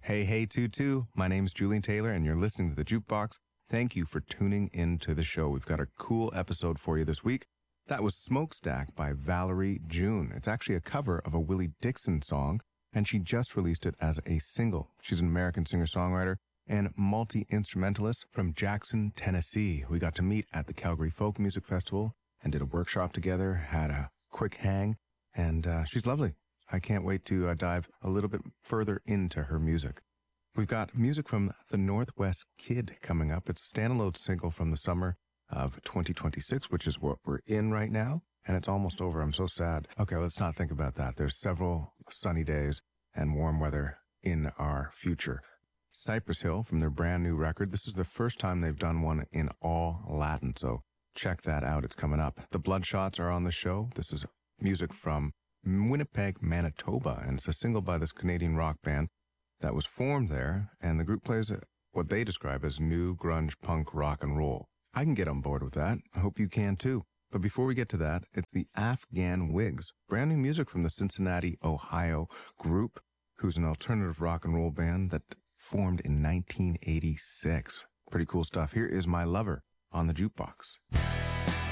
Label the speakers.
Speaker 1: Hey, hey, Tutu. My name's Julian Taylor, and you're listening to The Jukebox. Thank you for tuning into the show. We've got a cool episode for you this week. That was Smokestack by Valerie June. It's actually a cover of a Willie Dixon song, and she just released it as a single. She's an American singer-songwriter and multi-instrumentalist from Jackson, Tennessee. We got to meet at the Calgary Folk Music Festival and did a workshop together, had a quick hang, and she's lovely. I can't wait to dive a little bit further into her music. We've got music from the Northwest Kid coming up. It's a standalone single from the summer of 2026, which is what we're in right now, and it's almost over. I'm so sad. Okay, let's not think about that. There's several sunny days and warm weather in our future. Cypress Hill from their brand new record. This is the first time they've done one in all Latin, so check that out. It's coming up. The Bloodshots are on the show. This is music from Winnipeg, Manitoba, and it's a single by this Canadian rock band that was formed there, and the group plays what they describe as new grunge punk rock and roll. I can get on board with that. I hope you can too. But before we get to that, it's the Afghan Wigs, brand new music from the Cincinnati, Ohio group, who's an alternative rock and roll band that formed in 1986. Pretty cool stuff. Here is My Lover on the Jukebox.